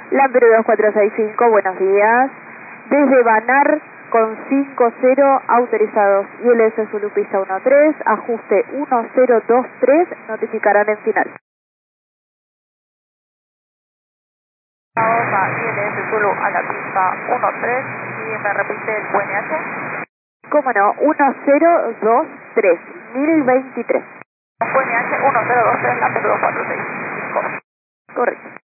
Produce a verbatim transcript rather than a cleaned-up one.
Lamperu dos cuatro seis cinco, buenos días. Desde Banar con cinco cero autorizados. I L S Zulu pista uno tres, ajuste uno cero dos tres, notificarán en final. Vamos a I L S Zulu a la pista uno tres y me repite el U N H. Cómo no, uno cero dos tres, mil veintitrés. U N H uno cero dos tres, Lamperu dos cuatro seis cinco. Correcto.